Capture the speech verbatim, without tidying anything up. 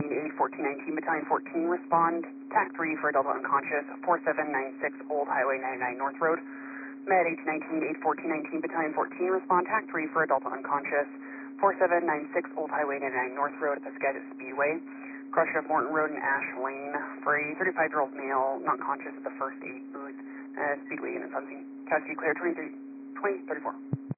eight fourteen nineteen, Battalion fourteen, respond. T A C three for adult unconscious, four seven nine six Old Highway ninety-nine North Road. Med eighteen nineteen, eight fourteen nineteen, Battalion fourteen, respond. T A C three for adult unconscious, four seven nine six Old Highway ninety-nine North Road at the Skagit Speedway. Crushed up Morton Road and Ash Lane for a thirty-five-year-old male, not conscious at the first aid booth. Uh, Speedway units on scene. Cascade clear, twenty-three, twenty thirty-four.